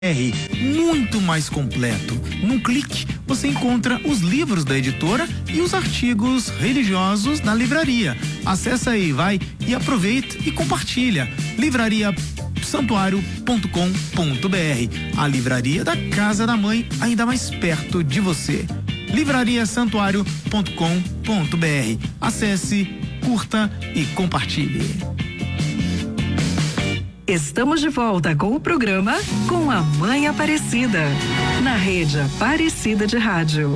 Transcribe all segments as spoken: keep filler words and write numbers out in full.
R, muito mais completo. Num clique, você encontra os livros da editora e os artigos religiosos da livraria. Acesse aí, vai e aproveita e compartilha. livraria santuário ponto com ponto br, a livraria da casa da mãe, ainda mais perto de você. livraria santuário ponto com ponto br. Acesse, curta e compartilhe. Estamos de volta com o programa Com a Mãe Aparecida, na rede Aparecida de Rádio.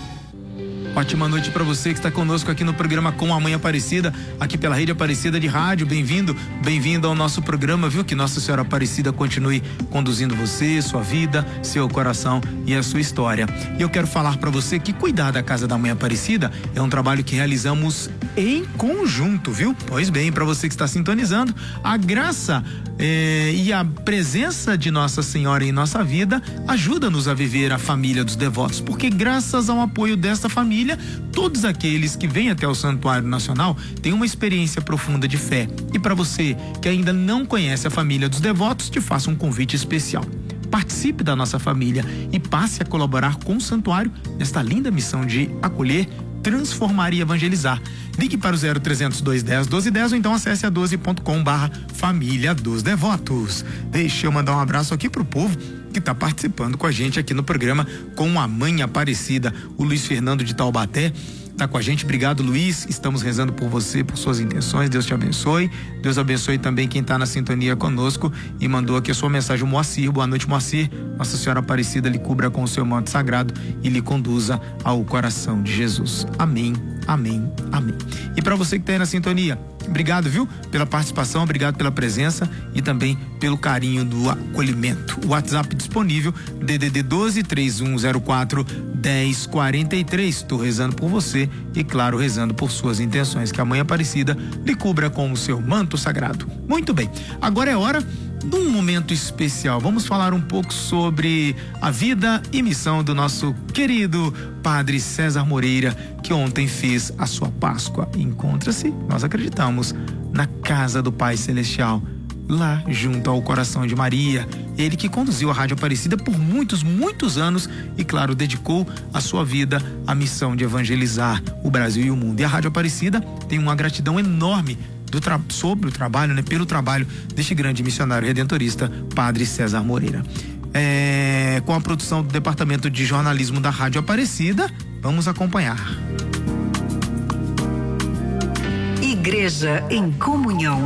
Ótima noite para você que está conosco aqui no programa Com a Mãe Aparecida, aqui pela Rede Aparecida de Rádio. Bem-vindo, bem-vindo ao nosso programa, viu? Que Nossa Senhora Aparecida continue conduzindo você, sua vida, seu coração e a sua história. E eu quero falar para você que cuidar da Casa da Mãe Aparecida é um trabalho que realizamos em conjunto, viu? Pois bem, para você que está sintonizando, a graça eh, e a presença de Nossa Senhora em nossa vida ajuda-nos a viver a família dos devotos, porque graças ao apoio desta família, todos aqueles que vêm até o Santuário Nacional têm uma experiência profunda de fé. E para você que ainda não conhece a família dos devotos, te faço um convite especial. Participe da nossa família e passe a colaborar com o Santuário nesta linda missão de acolher, transformar e evangelizar. Ligue para o zero trezentos, dois dez, doze dez ou então acesse a doze ponto com barra família dos devotos. Deixa eu mandar um abraço aqui pro povo que está participando com a gente aqui no programa Com a Mãe Aparecida. O Luiz Fernando de Taubaté tá com a gente. Obrigado, Luiz. Estamos rezando por você, por suas intenções. Deus te abençoe. Deus abençoe também quem está na sintonia conosco e mandou aqui a sua mensagem, o Moacir. Boa noite, Moacir. Nossa Senhora Aparecida lhe cubra com o seu manto sagrado e lhe conduza ao coração de Jesus. Amém, amém, amém. E para você que está aí na sintonia, obrigado, viu? Pela participação, obrigado pela presença e também pelo carinho do acolhimento. O WhatsApp disponível, D D D doze, três um zero quatro, dez quarenta e três. Estou rezando por você e, claro, rezando por suas intenções. Que a Mãe Aparecida lhe cubra com o seu manto sagrado. Muito bem, agora é hora de um momento especial. Vamos falar um pouco sobre a vida e missão do nosso querido Padre César Moreira, que ontem fez a sua Páscoa. Encontra-se, nós acreditamos, na casa do Pai Celestial, lá junto ao coração de Maria. Ele que conduziu a Rádio Aparecida por muitos, muitos anos e, claro, dedicou a sua vida à missão de evangelizar o Brasil e o mundo. E a Rádio Aparecida tem uma gratidão enorme do tra- sobre o trabalho, né, pelo trabalho deste grande missionário redentorista, Padre César Moreira. É, com a produção do Departamento de Jornalismo da Rádio Aparecida, vamos acompanhar. Igreja em Comunhão.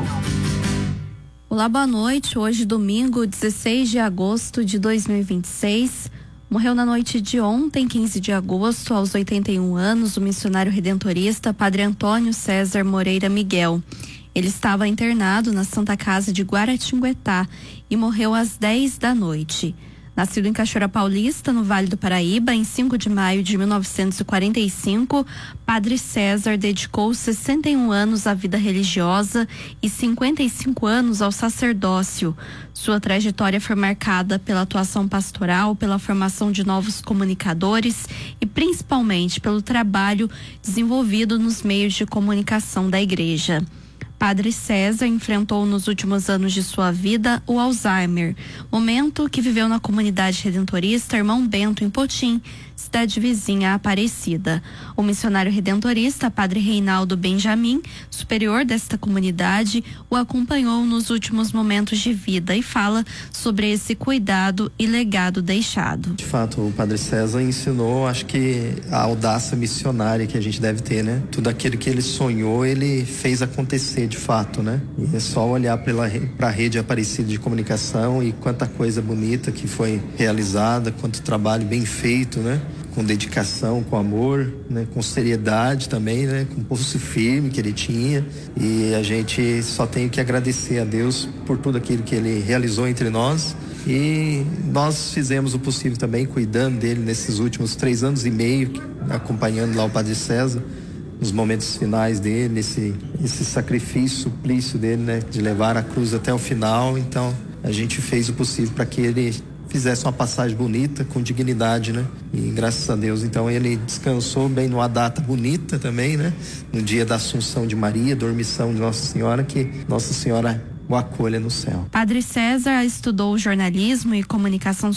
Olá, boa noite. Hoje, domingo, dezesseis de agosto de dois mil e vinte e seis. Morreu na noite de ontem, quinze de agosto, aos oitenta e um anos, o missionário redentorista Padre Antônio César Moreira Miguel. Ele estava internado na Santa Casa de Guaratinguetá e morreu às dez da noite. Nascido em Cachoeira Paulista, no Vale do Paraíba, em cinco de maio de mil novecentos e quarenta e cinco, Padre César dedicou sessenta e um anos à vida religiosa e cinquenta e cinco anos ao sacerdócio. Sua trajetória foi marcada pela atuação pastoral, pela formação de novos comunicadores e principalmente pelo trabalho desenvolvido nos meios de comunicação da Igreja. Padre César enfrentou nos últimos anos de sua vida o Alzheimer, momento que viveu na comunidade redentorista Irmão Bento, em Potim, cidade vizinha à Aparecida. O missionário redentorista, Padre Reinaldo Benjamin, superior desta comunidade, o acompanhou nos últimos momentos de vida e fala sobre esse cuidado e legado deixado. De fato, o Padre César ensinou, acho que a audácia missionária que a gente deve ter, né? Tudo aquilo que ele sonhou, ele fez acontecer de fato, né? E é só olhar para a rede Aparecida de comunicação e quanta coisa bonita que foi realizada, quanto trabalho bem feito, né? Com dedicação, com amor, né? Com seriedade também, né? Com pulso firme que ele tinha. E a gente só tem que agradecer a Deus por tudo aquilo que ele realizou entre nós. E nós fizemos o possível também, cuidando dele nesses últimos três anos e meio, acompanhando lá o Padre César, nos momentos finais dele, esse, esse sacrifício, suplício dele, né? De levar a cruz até o final. Então, a gente fez o possível para que ele fizesse uma passagem bonita, com dignidade, né? E graças a Deus, então, ele descansou bem numa data bonita também, né? No dia da Assunção de Maria, dormição de Nossa Senhora, que Nossa Senhora o acolha no céu. Padre César estudou jornalismo e comunicação